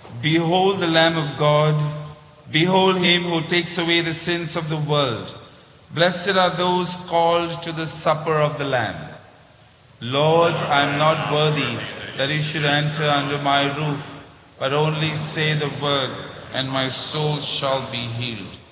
Behold the Lamb of God. Behold him who takes away the sins of the world. Blessed are those called to the supper of the Lamb. Lord, I am not worthy that you should enter under my roof, but only say the word, and my soul shall be healed.